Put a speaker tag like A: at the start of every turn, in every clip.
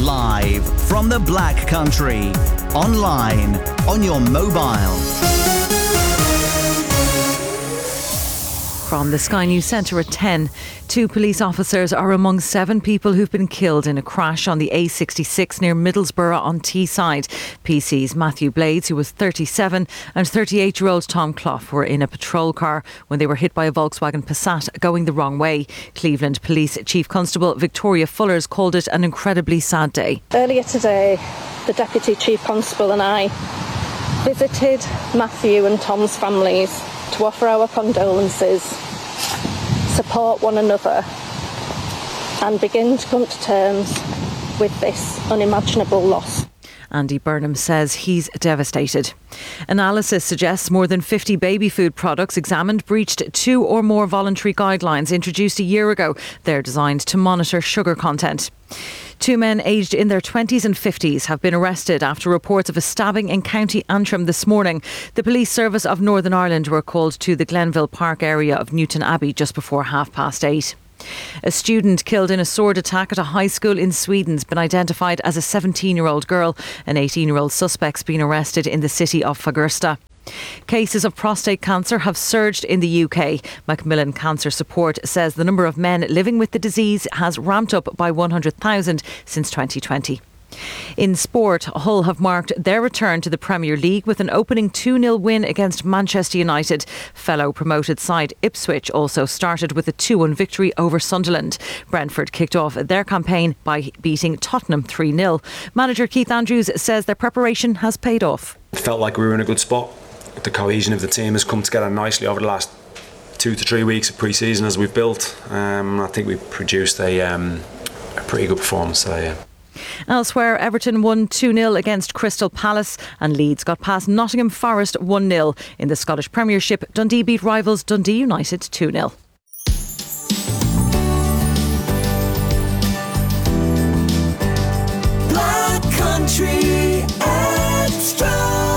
A: Live from the Black Country. Online, on your mobile.
B: From the Sky News Centre at 10, 2 police officers are among 7 people who've been killed in a crash on the A66 near Middlesbrough on Teesside. PC's Matthew Blades, who was 37, and 38-year-old Tom Clough were in a patrol car when they were hit by a Volkswagen Passat going the wrong way. Cleveland Police Chief Constable Victoria Fullers called it an incredibly sad day.
C: Earlier today, the Deputy Chief Constable and I visited Matthew and Tom's families to offer our condolences, support one another and begin to come to terms with this unimaginable loss.
B: Andy Burnham says he's devastated. Analysis suggests more than 50 baby food products examined breached 2 or more voluntary guidelines introduced a year ago. They're designed to monitor sugar content. 2 men aged in their 20s and 50s have been arrested after reports of a stabbing in County Antrim this morning. The Police Service of Northern Ireland were called to the Glenville Park area of Newton Abbey just before 8:30. A student killed in a sword attack at a high school in Sweden has been identified as a 17-year-old girl. An 18-year-old suspect's been arrested in the city of Fagersta. Cases of prostate cancer have surged in the UK. Macmillan Cancer Support says the number of men living with the disease has ramped up by 100,000 since 2020. In sport, Hull have marked their return to the Premier League with an opening 2-0 win against Manchester United. Fellow promoted side Ipswich also started with a 2-1 victory over Sunderland. Brentford kicked off their campaign by beating Tottenham 3-0. Manager Keith Andrews says their preparation has paid off.
D: It felt like we were in a good spot. The cohesion of the team has come together nicely over the last 2 to 3 weeks of pre-season as we've built. I think we've produced a pretty good performance today.
B: Elsewhere, Everton won 2-0 against Crystal Palace and Leeds got past Nottingham Forest 1-0. In the Scottish Premiership, Dundee beat rivals Dundee United 2-0.
E: Black Country Extra.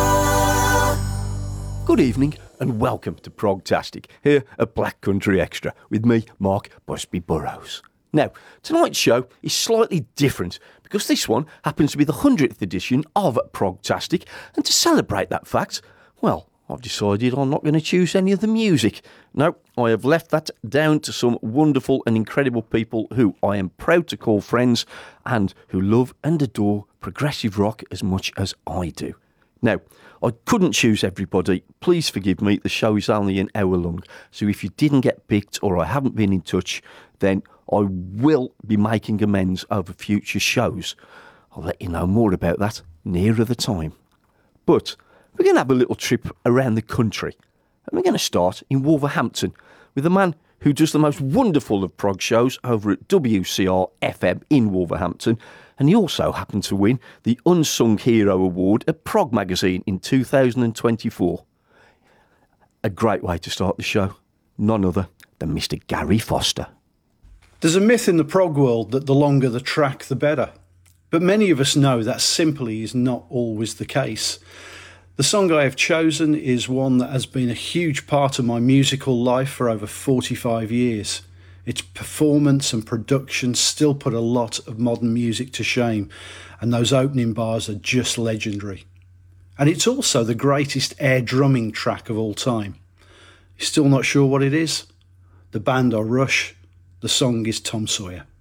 F: Good evening and welcome to Progtastic here at Black Country Extra with me, Mark Busby Burrows. Now, tonight's show is slightly different because this one happens to be the 100th edition of Progtastic, and to celebrate that fact, well, I've decided I'm not going to choose any of the music. No, I have left that down to some wonderful and incredible people who I am proud to call friends and who love and adore progressive rock as much as I do. Now, I couldn't choose everybody. Please forgive me, the show is only an hour long, so if you didn't get picked or I haven't been in touch, then I will be making amends over future shows. I'll let you know more about that nearer the time. But we're going to have a little trip around the country. And we're going to start in Wolverhampton with a man who does the most wonderful of prog shows over at WCR FM in Wolverhampton. And he also happened to win the Unsung Hero Award at Prog Magazine in 2024. A great way to start the show. None other than Mr. Gary Foster.
G: There's a myth in the prog world that the longer the track, the better. But many of us know that simply is not always the case. The song I have chosen is one that has been a huge part of my musical life for over 45 years. Its performance and production still put a lot of modern music to shame, and those opening bars are just legendary. And it's also the greatest air drumming track of all time. You're still not sure what it is? The band are Rush. The song is Tom Sawyer.